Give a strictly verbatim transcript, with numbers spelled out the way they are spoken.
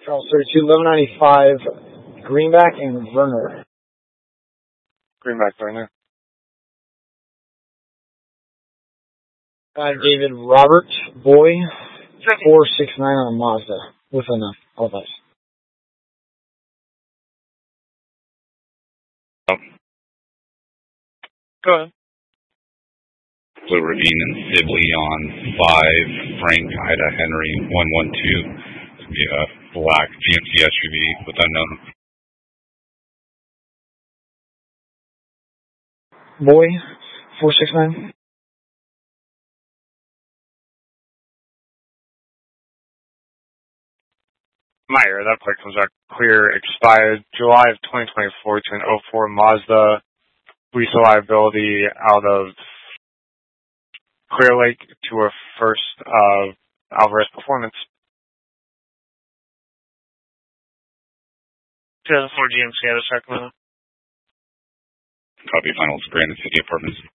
Charles thirty-two, eleven ninety-five, Greenback and Werner. Greenback, Werner. Uh, David Robert Boy, four six nine on a Mazda with enough. All that. Oh. Go ahead. Blue Ravine and Sibley on five, Frank Ida Henry one one two. Yeah, black G M C S U V with unknown. Boy, four six nine. Meyer, that plate comes out clear, expired July of twenty twenty-four to an oh four Mazda, lease liability out of Clear Lake to a first uh, Alvarez Performance. two thousand four G M C out of Sacramento. Copy, final, Granite City Apartments.